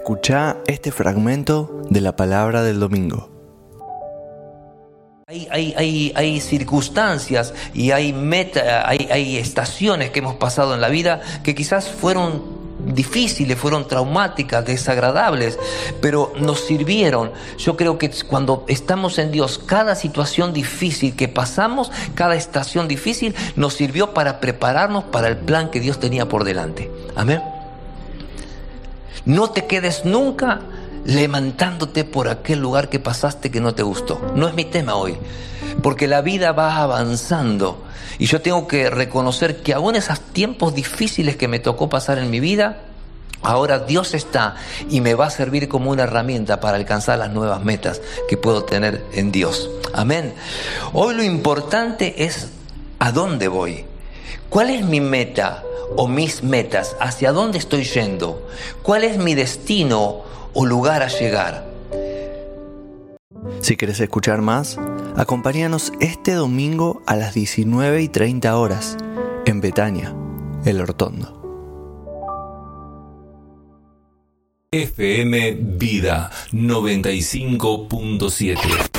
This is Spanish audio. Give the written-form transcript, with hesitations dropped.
Escuchá este fragmento de la palabra del domingo. Hay circunstancias y hay estaciones que hemos pasado en la vida que quizás fueron difíciles, fueron traumáticas, desagradables, pero nos sirvieron. Yo creo que cuando estamos en Dios, cada situación difícil que pasamos, cada estación difícil, nos sirvió para prepararnos para el plan que Dios tenía por delante. Amén. No te quedes nunca levantándote por aquel lugar que pasaste que no te gustó. No es mi tema hoy, porque la vida va avanzando y yo tengo que reconocer que aún esos tiempos difíciles que me tocó pasar en mi vida, ahora Dios está y me va a servir como una herramienta para alcanzar las nuevas metas que puedo tener en Dios. Amén. Hoy lo importante es ¿a dónde voy? ¿Cuál es mi meta o mis metas? ¿Hacia dónde estoy yendo? ¿Cuál es mi destino o lugar a llegar? Si querés escuchar más, acompáñanos este domingo a las 19:30 horas en Betania, El Hortondo. FM Vida 95.7